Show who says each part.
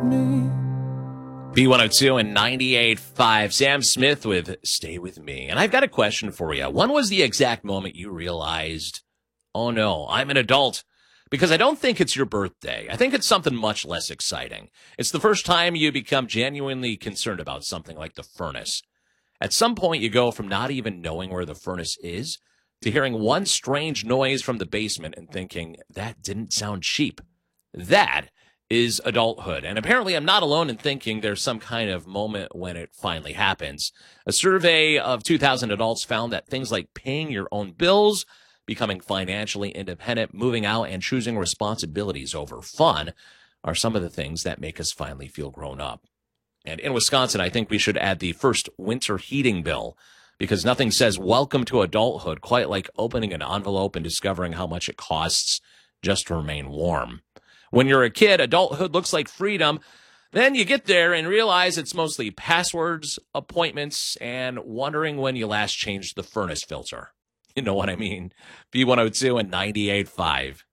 Speaker 1: me.
Speaker 2: B102 and 98.5. Sam Smith with Stay With Me. And I've got a question for you. When was the exact moment you realized, oh no, I'm an adult? Because I don't think it's your birthday. I think it's something much less exciting. It's the first time you become genuinely concerned about something like the furnace. At some point, you go from not even knowing where the furnace is to hearing one strange noise from the basement and thinking, that didn't sound cheap. That is adulthood. And apparently I'm not alone in thinking there's some kind of moment when it finally happens. A survey of 2,000 adults found that things like paying your own bills, becoming financially independent, moving out, and choosing responsibilities over fun are some of the things that make us finally feel grown up. And in Wisconsin, I think we should add the first winter heating bill, because nothing says welcome to adulthood quite like opening an envelope and discovering how much it costs just to remain warm. When you're a kid, adulthood looks like freedom. Then you get there and realize it's mostly passwords, appointments, and wondering when you last changed the furnace filter. You know what I mean? B102 and 98.5.